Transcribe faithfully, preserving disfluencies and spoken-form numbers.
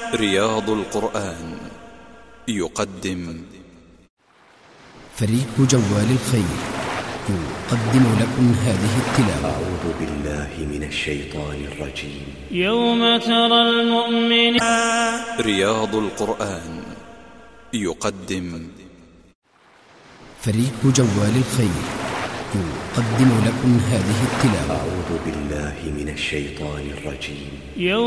رياض القرآن يقدم فريق جوال الخير يقدم لكم هذه التلاوة. أعوذ بالله من الشيطان الرجيم. يوم ترى المؤمنين. رياض القرآن يقدم فريق جوال الخير يقدم لكم هذه التلاوة. أعوذ بالله من الشيطان الرجيم. يوم